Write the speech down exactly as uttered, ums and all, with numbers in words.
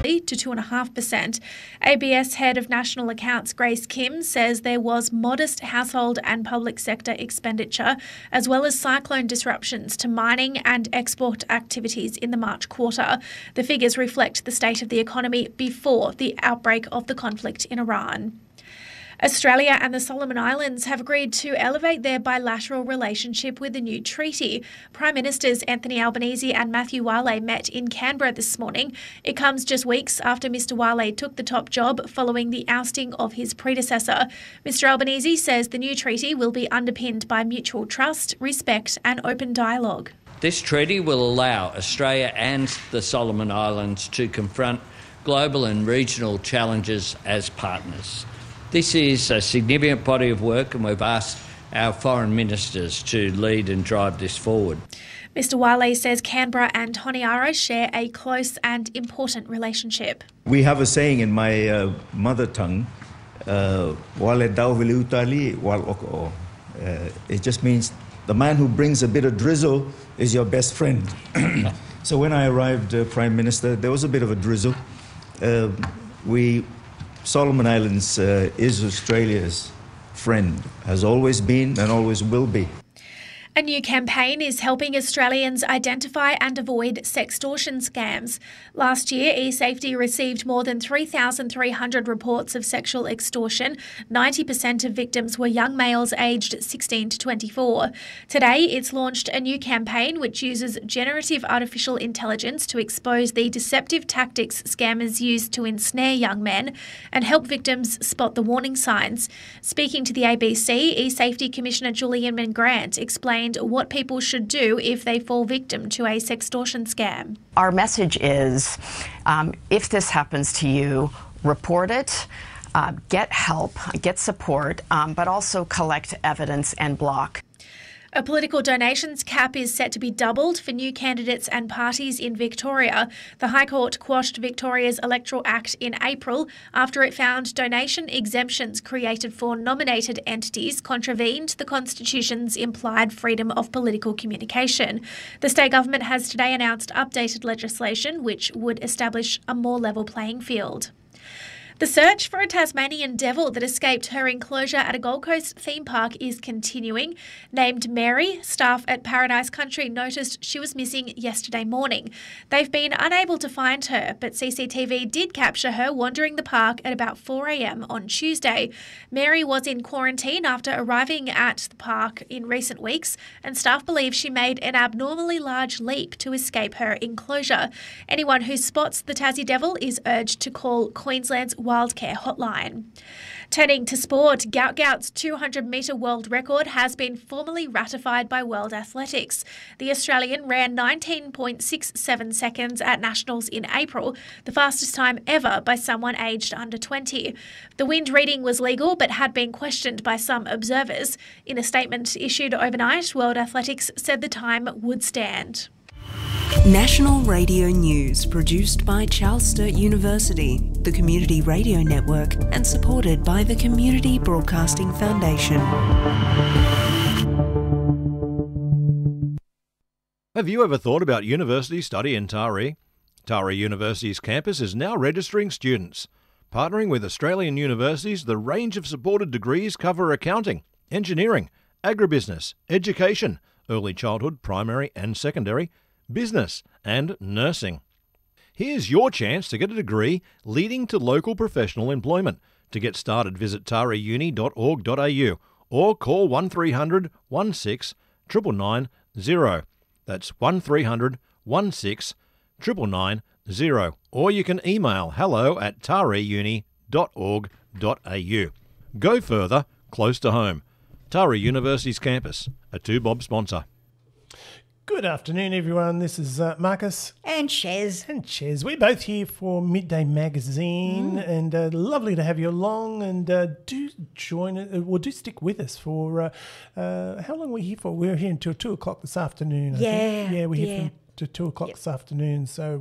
to two point five percent. A B S Head of National Accounts Grace Kim says there was modest household and public sector expenditure, as well as cyclone disruptions to mining and export activities in the March quarter. The figures reflect the state of the economy before the outbreak of the conflict in Iran. Australia and the Solomon Islands have agreed to elevate their bilateral relationship with a new treaty. Prime Ministers Anthony Albanese and Matthew Wale met in Canberra this morning. It comes just weeks after Mr Wale took the top job following the ousting of his predecessor. Mr Albanese says the new treaty will be underpinned by mutual trust, respect and open dialogue. This treaty will allow Australia and the Solomon Islands to confront global and regional challenges as partners. This is a significant body of work and we've asked our foreign ministers to lead and drive this forward. Mr Wale says Canberra and Honiara share a close and important relationship. We have a saying in my uh, mother tongue, uh, it just means the man who brings a bit of drizzle is your best friend. So when I arrived uh, Prime Minister, there was a bit of a drizzle. Uh, we Solomon Islands uh, is Australia's friend, has always been and always will be. A new campaign is helping Australians identify and avoid sextortion scams. Last year, eSafety received more than three thousand three hundred reports of sexual extortion. ninety percent of victims were young males aged sixteen to twenty-four. Today, it's launched a new campaign which uses generative artificial intelligence to expose the deceptive tactics scammers use to ensnare young men and help victims spot the warning signs. Speaking to the A B C, eSafety Commissioner Julian McGrant explained what people should do if they fall victim to a sextortion scam. Our message is, um, if this happens to you, report it, uh, get help, get support, um, but also collect evidence and block. A political donations cap is set to be doubled for new candidates and parties in Victoria. The High Court quashed Victoria's Electoral Act in April after it found donation exemptions created for nominated entities contravened the Constitution's implied freedom of political communication. The state government has today announced updated legislation which would establish a more level playing field. The search for a Tasmanian devil that escaped her enclosure at a Gold Coast theme park is continuing. Named Mary, staff at Paradise Country noticed she was missing yesterday morning. They've been unable to find her, but C C T V did capture her wandering the park at about four a m on Tuesday. Mary was in quarantine after arriving at the park in recent weeks, and staff believe she made an abnormally large leap to escape her enclosure. Anyone who spots the Tassie devil is urged to call Queensland's Wildcare hotline. Turning to sport, Gout Gout's two hundred metre world record has been formally ratified by World Athletics. The Australian ran nineteen point six seven seconds at Nationals in April, the fastest time ever by someone aged under twenty. The wind reading was legal but had been questioned by some observers. In a statement issued overnight, World Athletics said the time would stand. National Radio News, produced by Charles Sturt University, the Community Radio Network, and supported by the Community Broadcasting Foundation. Have you ever thought about university study in Taree? Taree University's campus is now registering students. Partnering with Australian universities, the range of supported degrees cover accounting, engineering, agribusiness, education, early childhood, primary and secondary, business and nursing. Here's your chance to get a degree leading to local professional employment. To get started, visit taree uni dot org dot a u or call one three hundred, sixteen nine nine zero. That's one three hundred, sixteen nine nine zero. Or you can email hello at taree uni dot org dot a u. Go further, close to home. Taree University's campus, a two bob sponsor. Good afternoon, everyone. This is uh, Marcus. And Shez. And Shez. We're both here for Midday Magazine, mm. and uh, lovely to have you along. And uh, do join it, well, do stick with us for, uh, uh, how long are we here for? We're here until two o'clock this afternoon. I yeah. think. Yeah, we're here yeah. from to two o'clock yep. this afternoon. So